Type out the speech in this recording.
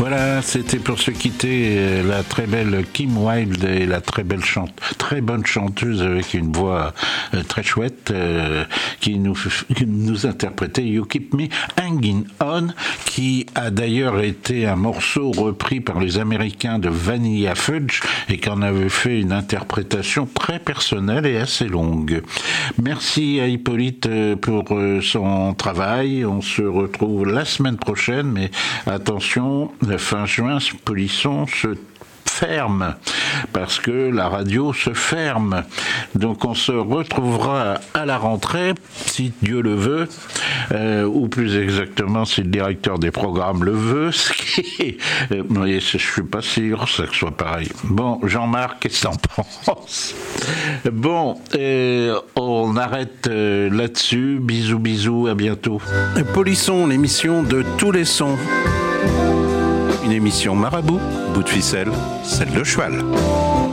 Voilà, c'était pour se quitter la très belle Kim Wilde et la très bonne chanteuse avec une voix très chouette qui nous interprétait You Keep Me Hanging On, qui a d'ailleurs été un morceau repris par les Américains de Vanilla Fudge et qui en avait fait une interprétation très personnelle et assez longue. Merci à Hippolyte pour son travail. On se retrouve la semaine prochaine, mais attention, fin juin, Polisson se ferme parce que la radio se ferme. Donc on se retrouvera à la rentrée, si Dieu le veut, ou plus exactement si le directeur des programmes le veut, ce qui est, je suis pas sûr que ça soit pareil. Bon, Jean-Marc, qu'est-ce que t'en penses? Bon, on arrête là-dessus. Bisous, à bientôt. Polisson, l'émission de tous les sons. Une émission marabout, bout de ficelle, celle de cheval.